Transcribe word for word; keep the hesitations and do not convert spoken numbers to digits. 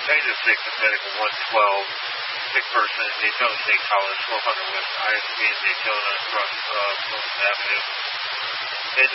Data six and Medical one twelve, sick person in Daytona State College, twelve hundred West I S B in Daytona across uh, Wilson Avenue.